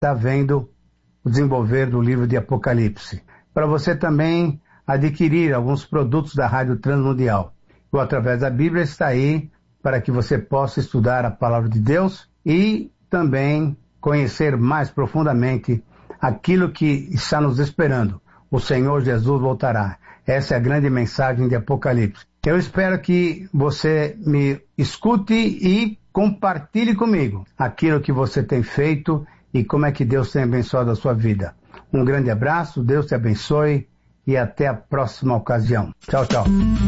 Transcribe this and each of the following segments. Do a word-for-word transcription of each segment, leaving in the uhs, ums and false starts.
está vendo o desenvolver do livro de Apocalipse. Para você também adquirir alguns produtos da Rádio Transmundial. O Através da Bíblia está aí para que você possa estudar a Palavra de Deus e também conhecer mais profundamente aquilo que está nos esperando. O Senhor Jesus voltará. Essa é a grande mensagem de Apocalipse. Eu espero que você me escute e compartilhe comigo aquilo que você tem feito e como é que Deus tem abençoado a sua vida. Um grande abraço, Deus te abençoe e até a próxima ocasião. Tchau, tchau.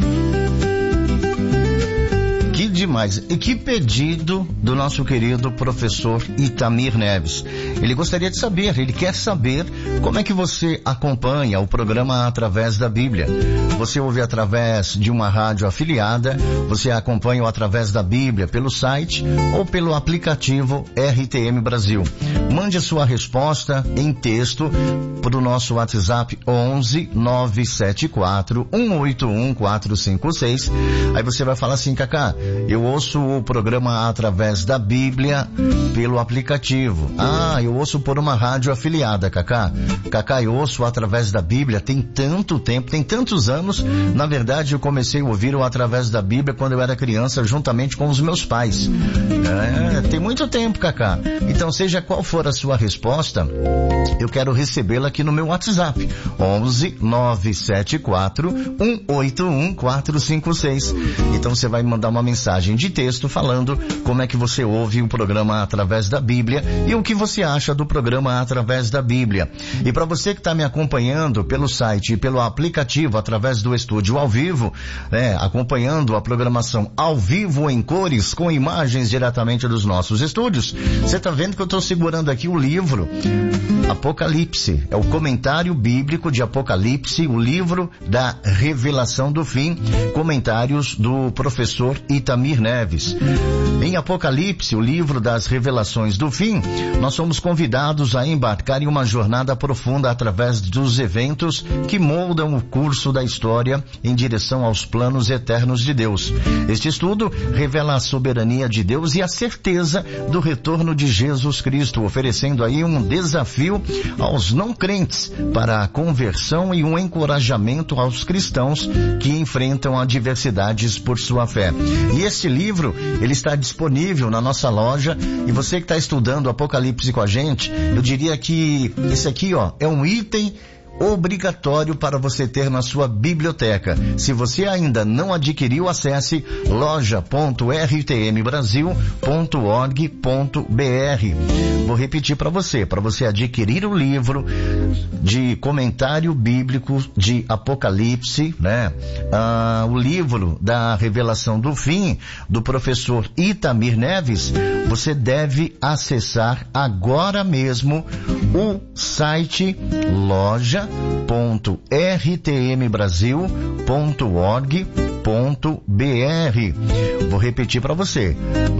Que demais. E que pedido do nosso querido professor Itamir Neves. Ele gostaria de saber, ele quer saber como é que você acompanha o programa Através da Bíblia. Você ouve através de uma rádio afiliada, você acompanha o Através da Bíblia pelo site ou pelo aplicativo R T M Brasil. Mande a sua resposta em texto para o nosso WhatsApp onze nove sete quatro um oito um quatro cinco seis. Aí você vai falar assim: Cacá, eu ouço o programa Através da Bíblia pelo aplicativo. Ah, eu ouço por uma rádio afiliada, Cacá. Cacá, eu ouço Através da Bíblia tem tanto tempo, tem tantos anos. Na verdade, eu comecei a ouvir o Através da Bíblia quando eu era criança, juntamente com os meus pais. É, tem muito tempo, Cacá. Então, seja qual for a sua resposta, eu quero recebê-la aqui no meu WhatsApp. onze nove sete quatro um oito um quatro cinco seis. Então, você vai mandar uma mensagem de texto falando como é que você ouve o programa Através da Bíblia e o que você acha do programa Através da Bíblia. E para você que está me acompanhando pelo site e pelo aplicativo através do estúdio ao vivo, né, acompanhando a programação ao vivo em cores com imagens diretamente dos nossos estúdios, você está vendo que eu estou segurando aqui o livro Apocalipse. É o comentário bíblico de Apocalipse, o livro da revelação do fim, comentários do professor Itamir Neves. Em Apocalipse, o livro das revelações do fim, nós somos convidados a embarcar em uma jornada profunda através dos eventos que moldam o curso da história em direção aos planos eternos de Deus. Este estudo revela a soberania de Deus e a certeza do retorno de Jesus Cristo, oferecendo aí um desafio aos não crentes para a conversão e um encorajamento aos cristãos que enfrentam adversidades por sua fé. E este livro, ele está disponível na nossa loja, e você que está estudando Apocalipse com a gente, eu diria que esse aqui, ó, é um item obrigatório para você ter na sua biblioteca. Se você ainda não adquiriu, acesse loja ponto r t m brasil ponto org ponto b r. Vou repetir para você, para você adquirir o livro de comentário bíblico de Apocalipse, né? Ah, o livro da revelação do fim, do professor Itamir Neves, você deve acessar agora mesmo o site loja ponto r t m brasil ponto org ponto b r. Vou repetir para você,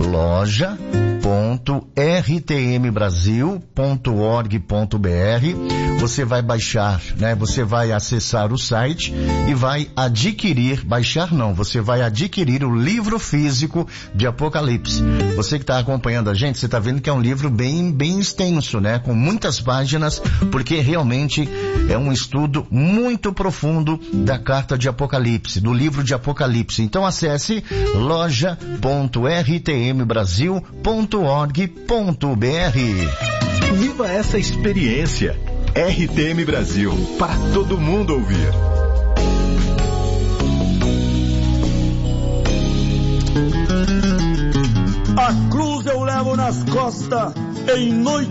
loja ponto r t m brasil ponto org ponto b r. Você vai baixar, né? Você vai acessar o site e vai adquirir, baixar não, você vai adquirir o livro físico de Apocalipse. Você que está acompanhando a gente, você está vendo que é um livro bem, bem extenso, né? Com muitas páginas, porque realmente é um estudo muito profundo da carta de Apocalipse, do livro de Apocalipse. Então acesse loja ponto r t m brasil ponto org ponto b r. Viva essa experiência. R T M Brasil, para todo mundo ouvir. A cruz eu levo nas costas em noite